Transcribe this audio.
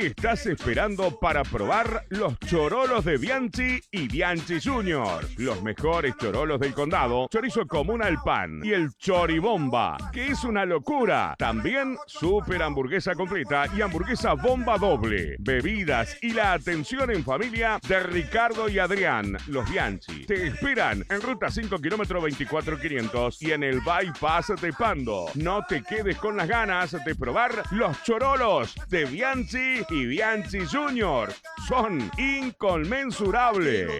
Estás esperando para probar los chorolos de Bianchi y Bianchi Junior. Los mejores chorolos del condado, chorizo común al pan y el choribomba, que es una locura. También super hamburguesa completa y hamburguesa bomba doble. Bebidas y la atención en familia de Ricardo y Adrián, los Bianchi. Te esperan en ruta 5 kilómetro 24500 y en el bypass de Pando. No te quedes con las ganas de probar los chorolos de Bianchi y Bianchi Junior. Son inconmensurables.